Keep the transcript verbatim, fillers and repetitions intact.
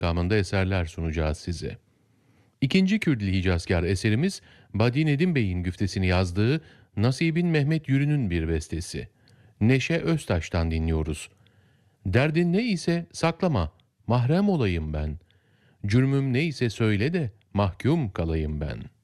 makamında eserler sunacağız size. İkinci Kürdili Hicazkar eserimiz Badi Nedim Bey'in güftesini yazdığı Nasibin Mehmet Yürü'nün bir bestesi. Neşe Öztaş'tan dinliyoruz. Derdin ne ise saklama, mahrem olayım ben. Cürmüm ne ise söyle de mahkum kalayım ben.''